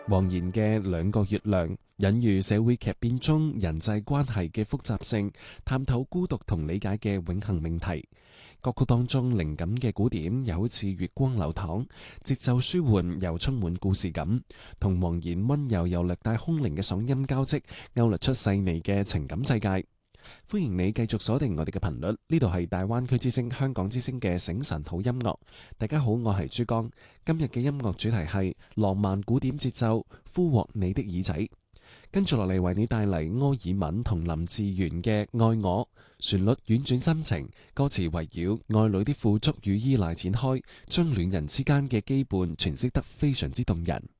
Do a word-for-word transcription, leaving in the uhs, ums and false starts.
黃妍嘅兩個月亮，隱喻社會劇變中人際關係嘅複雜性，探討孤獨同理解嘅永恆命題。歌曲當中靈感嘅鼓點又好似月光流淌，節奏舒緩又充滿故事感，同黃妍溫柔又略帶空靈嘅嗓音交織，勾勒出細膩嘅情感世界。歡迎你繼續鎖定我哋嘅頻率，呢度係大灣區之聲、香港之聲嘅醒神好音樂。大家好，我係珠江。今日嘅音樂主題係浪漫古典節奏，俘獲你的耳仔。跟住落嚟為你帶嚟柯爾敏同林志炫嘅《愛我》，旋律婉轉深情，歌詞圍繞愛侶的付出與依賴展開，將戀人之間嘅羈絆詮釋得非常之動人。